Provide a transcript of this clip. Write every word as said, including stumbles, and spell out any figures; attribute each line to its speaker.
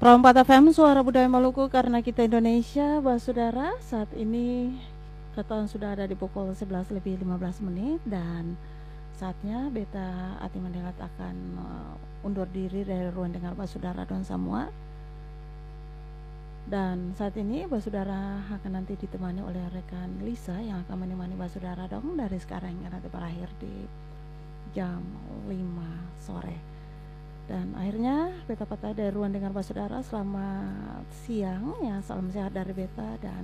Speaker 1: Perompat F M Suara Budaya Maluku karena kita Indonesia, Bah Saudara. Saat ini keton sudah ada di pukul sebelas lebih lima belas menit dan saatnya Beta Ati Mandelat akan uh, undur diri dari ruang dengar Bah Saudara dan semua. Dan saat ini Bah Saudara akan nanti ditemani oleh rekan Lisa yang akan menemani Bah Saudara dong dari sekarang yang nanti berakhir di jam lima sore. Dan akhirnya Beta patah dari ruang dengar Bah Saudara. Selamat siang ya, salam sehat dari Beta dan